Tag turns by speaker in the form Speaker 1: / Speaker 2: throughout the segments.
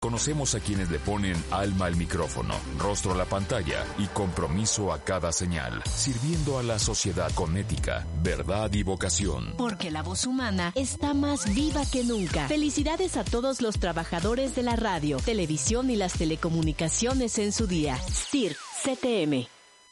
Speaker 1: Conocemos a quienes le ponen alma al micrófono, rostro a la pantalla y compromiso a cada señal, sirviendo a la sociedad con ética, verdad y vocación.
Speaker 2: Porque la voz humana está más viva que nunca. Felicidades a todos los trabajadores de la radio, televisión y las telecomunicaciones en su día. CIR, CTM.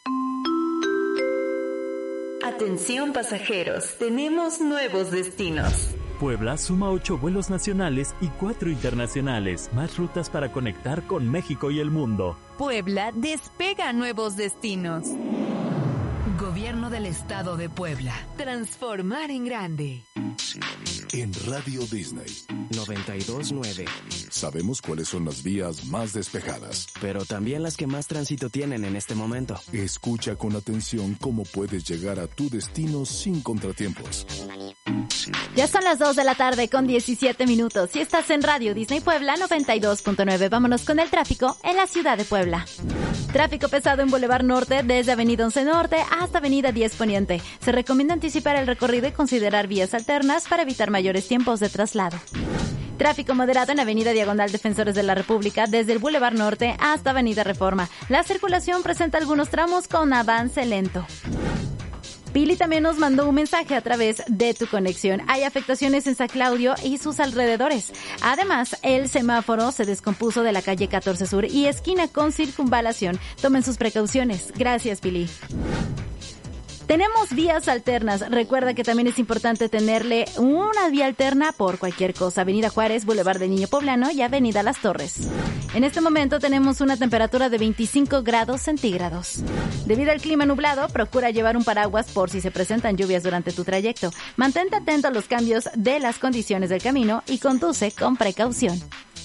Speaker 3: Atención pasajeros, tenemos nuevos destinos.
Speaker 4: Puebla suma 8 vuelos nacionales y 4 internacionales, más rutas para conectar con México y el mundo.
Speaker 5: Puebla despega a nuevos destinos.
Speaker 6: Gobierno del Estado de Puebla.
Speaker 5: Transformar en grande.
Speaker 7: En Radio Disney
Speaker 8: 92.9.
Speaker 7: Sabemos cuáles son las vías más despejadas,
Speaker 8: pero también las que más tránsito tienen en este momento.
Speaker 7: Escucha con atención cómo puedes llegar a tu destino sin contratiempos.
Speaker 9: Ya son las 2 de la tarde con 17 minutos y estás en Radio Disney Puebla 92.9. Vámonos con el tráfico en la ciudad de Puebla. Tráfico pesado en Boulevard Norte desde Avenida 11 Norte hasta Avenida 10 Poniente. Se recomienda anticipar el recorrido y considerar vías alternas para evitar mayores tiempos de traslado. Tráfico moderado en Avenida Diagonal Defensores de la República desde el Boulevard Norte hasta Avenida Reforma. La circulación presenta algunos tramos con avance lento. Pili también nos mandó un mensaje a través de tu conexión. Hay afectaciones en San Claudio y sus alrededores. Además, el semáforo se descompuso de la calle 14 Sur y esquina con circunvalación. Tomen sus precauciones. Gracias, Pili. Tenemos vías alternas. Recuerda que también es importante tenerle una vía alterna por cualquier cosa. Avenida Juárez, Boulevard del Niño Poblano y Avenida Las Torres. En este momento tenemos una temperatura de 25 grados centígrados. Debido al clima nublado, procura llevar un paraguas por si se presentan lluvias durante tu trayecto. Mantente atento a los cambios de las condiciones del camino y conduce con precaución.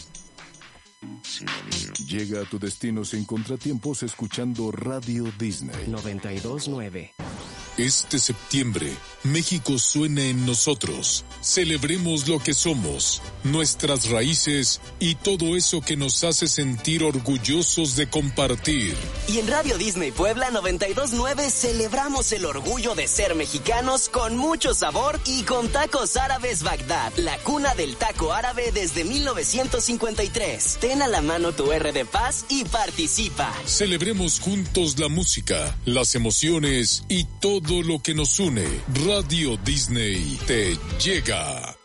Speaker 7: Llega a tu destino sin contratiempos escuchando Radio Disney
Speaker 8: 92.9.
Speaker 10: Este septiembre, México suena en nosotros. Celebremos lo que somos, nuestras raíces y todo eso que nos hace sentir orgullosos de compartir.
Speaker 11: Y en Radio Disney Puebla 92.9 celebramos el orgullo de ser mexicanos con mucho sabor y con Tacos Árabes Bagdad, la cuna del taco árabe desde 1953. Ten a la mano tu R de Paz y participa.
Speaker 10: Celebremos juntos la música, las emociones y todo lo que nos une. Radio Disney te llega.